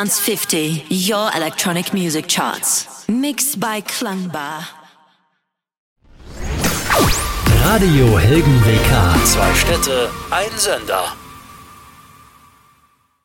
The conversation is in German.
Dance 50, your electronic music charts. Mixed by Klangbar. Radio Helgen WK. 2 Städte, ein Sender.